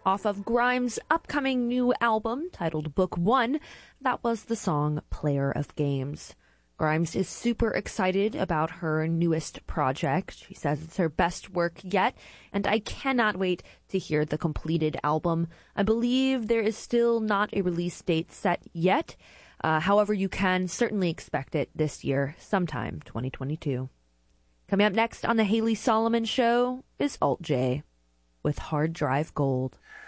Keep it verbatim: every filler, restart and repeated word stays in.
Off of Grimes' upcoming new album titled Book One, that was the song Player of Games. Grimes is super excited about her newest project. She says it's her best work yet, and I cannot wait to hear the completed album. I believe there is still not a release date set yet. Uh, however, you can certainly expect it this year, sometime twenty twenty-two. Coming up next on the Haley Solomon Show is Alt J with Hard Drive Gold.